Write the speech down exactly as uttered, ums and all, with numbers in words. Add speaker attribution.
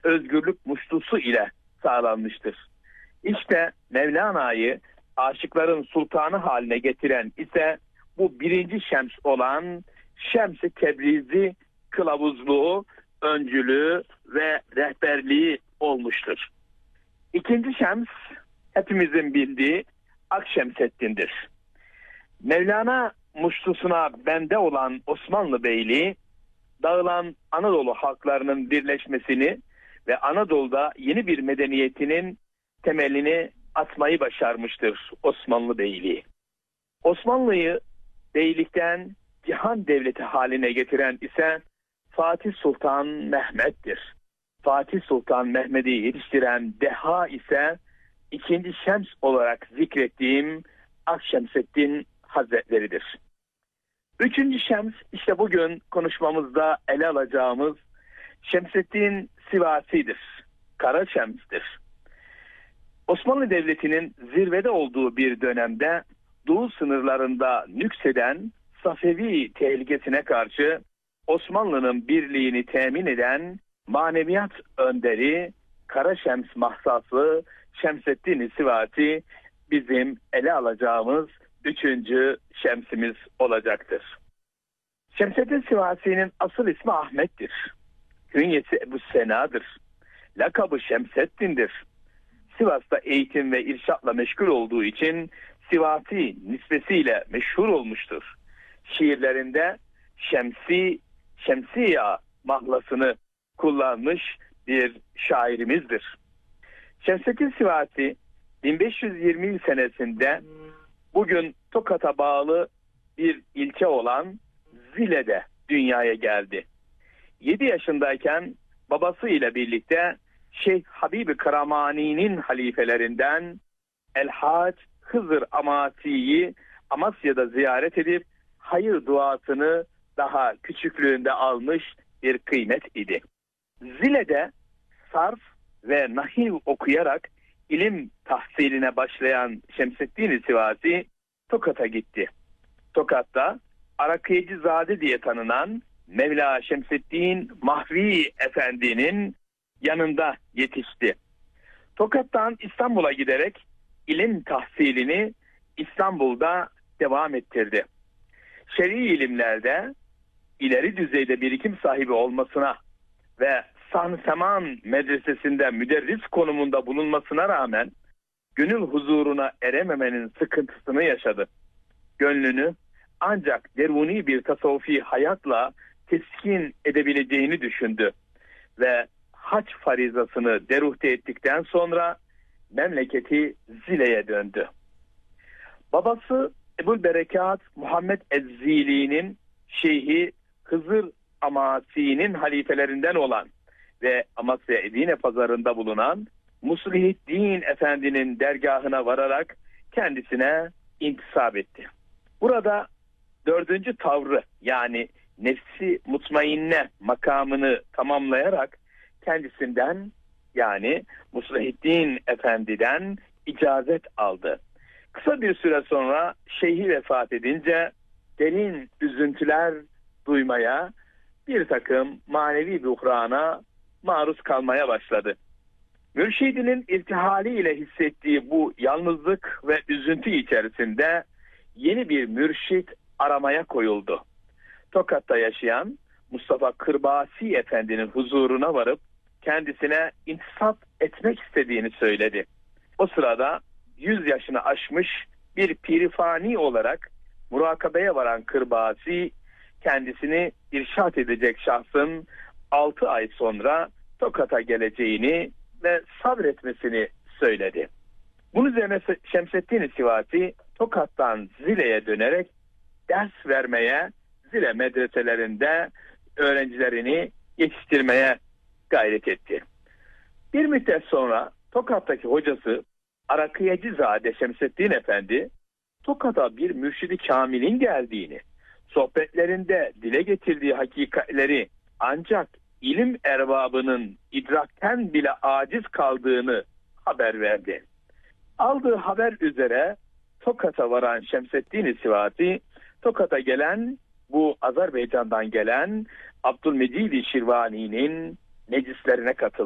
Speaker 1: özgürlük muştusu ile sağlanmıştır. İşte Mevlana'yı aşıkların sultanı haline getiren ise bu birinci şems olan Şems-i Tebrizi kılavuzluğu, öncülüğü ve rehberliği olmuştur. İkinci şems hepimizin bildiği Akşemseddin'dir. Mevlana muştusuna bende olan Osmanlı Beyliği, dağılan Anadolu halklarının birleşmesini ve Anadolu'da yeni bir medeniyetinin temelini atmayı başarmıştır Osmanlı Beyliği. Osmanlı'yı beylikten cihan devleti haline getiren ise Fatih Sultan Mehmet'tir. Fatih Sultan Mehmet'i yetiştiren deha ise ikinci şems olarak zikrettiğim Akşemseddin Hazretleri'dir. Üçüncü şems işte bugün konuşmamızda ele alacağımız Şemseddin Sivasi'dir. Kara Şems'tir. Osmanlı Devleti'nin zirvede olduğu bir dönemde Doğu sınırlarında nükseden Safevi tehlikesine karşı Osmanlı'nın birliğini temin eden maneviyat önderi Kara Şems mahsası Şemseddin Sivasi bizim ele alacağımız üçüncü şemsimiz olacaktır. Şemseddin Sivasi'nin asıl ismi Ahmet'tir. Künyesi Ebu Sena'dır. Lakabı Şemseddin'dir. Sivas'ta eğitim ve irşatla meşgul olduğu için Sivasi nisbesiyle meşhur olmuştur. Şiirlerinde Şemsi, Şemsiya mahlasını kullanmış bir şairimizdir. Şemseddin Sivasi bin beş yüz yirmi senesinde bugün Tokat'a bağlı bir ilçe olan Zile'de dünyaya geldi. yedi yaşındayken babası ile birlikte Şeyh Habib-i Karamani'nin halifelerinden El-Hac Hızır Amati'yi Amasya'da ziyaret edip hayır duasını daha küçüklüğünde almış bir kıymet idi. Zile'de sarf ve nahiv okuyarak ilim tahsiline başlayan Şemseddin Sivasi Tokat'a gitti. Tokat'ta Arakıyecizade diye tanınan Mevla Şemseddin Mahvi Efendi'nin yanında yetişti. Tokat'tan İstanbul'a giderek ilim tahsilini İstanbul'da devam ettirdi. Şer'i ilimlerde ileri düzeyde birikim sahibi olmasına ve Sanseman Medresesi'nde müderris konumunda bulunmasına rağmen gönül huzuruna erememenin sıkıntısını yaşadı. Gönlünü ancak deruni bir tasavvufi hayatla teskin edebileceğini düşündü ve hac farizasını deruhte ettikten sonra memleketi Zile'ye döndü. Babası Ebu'l Berekat Muhammed Ez-Zili'nin şeyhi Hızır Amasi'nin halifelerinden olan ve Amasya Edirne pazarında bulunan Muslihiddin Efendi'nin dergahına vararak kendisine intisap etti. Burada dördüncü tavrı yani nefsi mutmainne makamını tamamlayarak kendisinden yani Muslihiddin Efendi'den icazet aldı. Kısa bir süre sonra şeyhi vefat edince derin üzüntüler duymaya, bir takım manevi buhrana maruz kalmaya başladı. Mürşidinin irtihaliyle hissettiği bu yalnızlık ve üzüntü içerisinde yeni bir mürşit aramaya koyuldu. Tokat'ta yaşayan Mustafa Kırbasi Efendi'nin huzuruna varıp kendisine intisap etmek istediğini söyledi. O sırada yüz yaşını aşmış bir pirifani olarak murakabeye varan Kırbasi kendisini irşat edecek şahsın altı ay sonra Tokat'a geleceğini ve sabretmesini söyledi. Bunun üzerine Şemseddin Sivasi Tokat'tan Zile'ye dönerek ders vermeye, Zile medreselerinde öğrencilerini yetiştirmeye gayret etti. Bir müddet sonra Tokat'taki hocası Arakıyecizade Şemseddin Efendi Tokat'a bir mürşidi kamilin geldiğini, sohbetlerinde dile getirdiği hakikatleri ancak ilim erbabının idrakten bile aciz kaldığını haber verdi. Aldığı haber üzere Tokat'a varan Şemseddin Sivasi, Tokat'a gelen bu Azerbaycan'dan gelen Abdülmecid-i Şirvani'nin meclislerine katıldı.